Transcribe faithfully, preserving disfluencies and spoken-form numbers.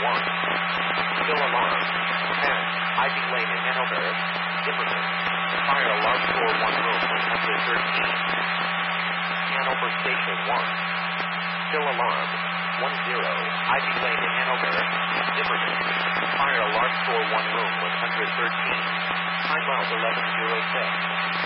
one. Still alarm. ten. Ivy Lane in Hanover. Jefferson. Fire alarm for one room, one hundred thirteen. Hanover Station one. Still alarm. one zero. Ivy Lane in Hanover. Jefferson. Fire alarm for one room, one hundred thirteen. Time out eleven oh six.